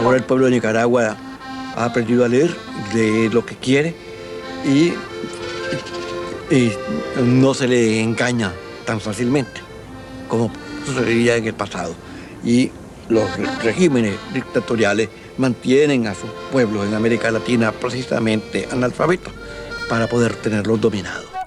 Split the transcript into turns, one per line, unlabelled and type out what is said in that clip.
Ahora el pueblo de Nicaragua ha aprendido a leer, lee lo que quiere y no se le engaña tan fácilmente como sucedía en el pasado. Y los regímenes dictatoriales mantienen a sus pueblos en América Latina precisamente analfabetos para poder tenerlos dominados.